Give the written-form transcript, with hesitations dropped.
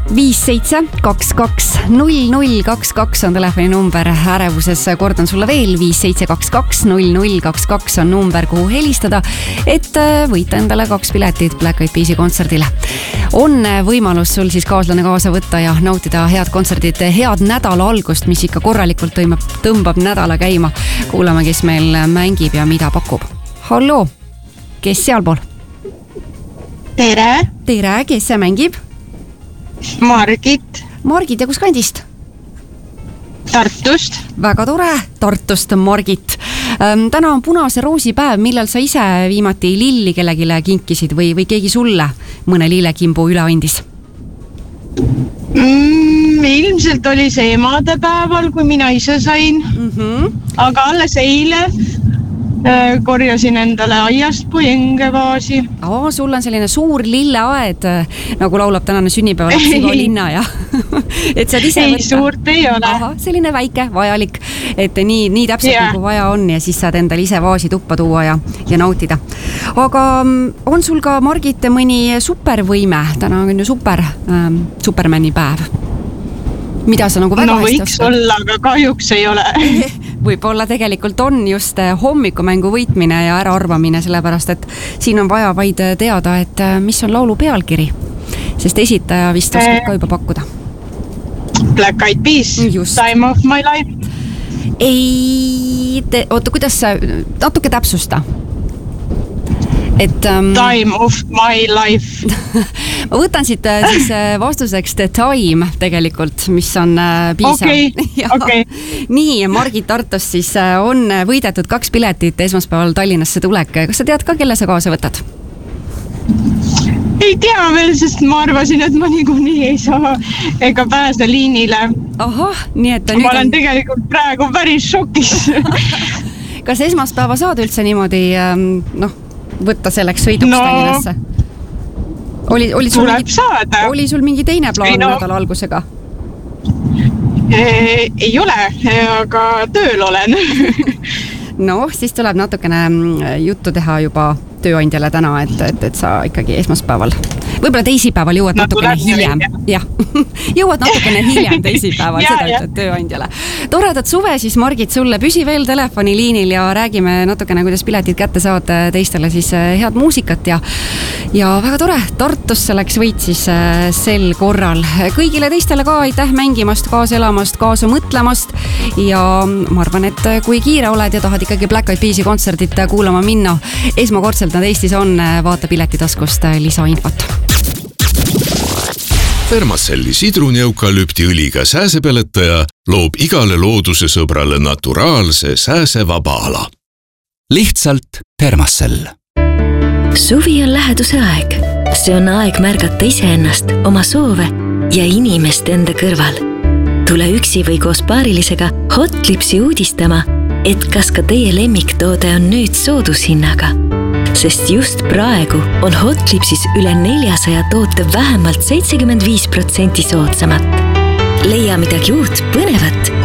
5722 on telefoni number. Ärevuses kordan sulle veel 5722 on number, kuhu helistada, et võita endale 2 piletit Black Eyed Peasi kontserdile. On võimalus sul siis kaaslane kaasa võtta ja nautida head kontserdid, head nädala algust, mis ikka korralikult tõmbab nädala käima. Kuulame, kes meil mängib ja mida pakub. Halloo, kes sealpool? Tere! Tere, kes see mängib? Margit. Margit, ja kus kandist? Tartust. Väga tore, Tartust, Margit. Täna on punase roosi päev, millal sa ise viimati lilli kellegile kinkisid või keegi sulle mõne lillekimbu üle andis? Ilmselt oli see emadepäeval, kui mina ise sain. Aga alles eile korjasin endale aiast pujengevaasi. Sul on selline suur lilleaed, nagu laulab tänane sünnipäeva laps iga linna ja et saad ise võtta. Suurt ei ole. Selline väike, vajalik, et nii täpselt nagu vaja on ja siis saad endale ise vaasi tuppa tuua ja nautida. Aga on sul ka, Margit, mõni supervõime? Täna on ju supermani päev. Mida sa nagu väga hästi võiks olla, aga kahjuks ei ole. Võib-olla tegelikult on just hommikumängu võitmine ja äraarvamine, sellepärast et siin on vaja vaid teada, et mis on laulu pealkiri, sest esitaja vist oskab ka juba pakkuda. Black Eyed Peas, Time of my life. Oota, kuidas sa natuke täpsusta? Time of my life. Ma võtan siit siis vastuseks The Time tegelikult, mis on piisav. Okay. Nii, Margit Tartust siis on võidetud 2 piletit esmaspäeval Tallinnasse tulek. Kas sa tead ka, kelle sa kaasa võtad? Ei tea veel, sest ma arvasin, et ma niikuinii ei saa ega pääse liinile. Nii et ma olen tegelikult praegu päris šokis. Kas esmaspäeva saad üldse niimoodi, võtta selleks sõiduks Tallinnasse? Oli sul mingi teine plaan nädala algusega? Ei ole, aga tööl olen. Siis tuleb natukene juttu teha juba tööandjale täna, et sa ikkagi esmaspäeval, võib-olla teisipäeval jõuad natukene hiljem. Jõuad natukene hiljem teisipäeval, seda ütled tööandjale. Toredat suve siis, Margit, sulle. Püsi veel telefoniliinil ja räägime natukene, kuidas piletid kätte saad teistele siis head muusikat ja väga tore, Tartusse läks võit siis sel korral. Kõigile teistele ka aitäh mängimast, kaasa elamast, kaasa mõtlemast ja ma arvan, et kui kiire oled ja tahad ikkagi Black Eyed Peasi kontserdit kuulama minna, esmakordselt nad Eestis on, vaata Piletitaskust lisainfot. Thermacelli sidruni-eukalüptiõliga sääsepeletaja loob igale looduse sõbrale naturaalse sääsevaba ala. Lihtsalt Thermacell. Suvi on läheduse aeg. See on aeg märgata iseennast, oma soove ja inimest enda kõrval. Tule üksi või koos paarilisega Hotlipsi uudistama, et kas ka teie lemmiktoode on nüüd soodushinnaga. Sest just praegu on Hotlipsis üle 400 toote vähemalt 75% soodsamat. Leia midagi uut, põnevat